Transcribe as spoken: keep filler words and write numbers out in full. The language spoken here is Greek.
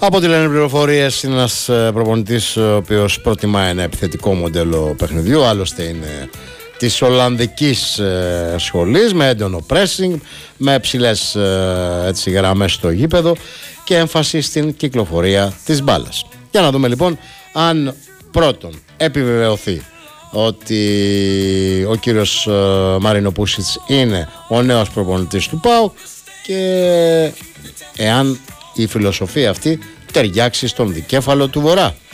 Από ό,τι λένε πληροφορίες, είναι ένας προπονητής ο οποίος προτιμά ένα επιθετικό μοντέλο παιχνιδιού. Άλλωστε είναι της Ολλανδικής ε, σχολής, με έντονο pressing, με ψηλές ε, έτσι, γραμμές στο γήπεδο και έμφαση στην κυκλοφορία της μπάλας. Για να δούμε λοιπόν αν πρώτον επιβεβαιωθεί ότι ο κύριος ε, Μαρίνο Πούσιτς είναι ο νέος προπονητής του ΠΑΟΚ και εάν η φιλοσοφία αυτή ταιριάξει στον δικέφαλο του Βορρά.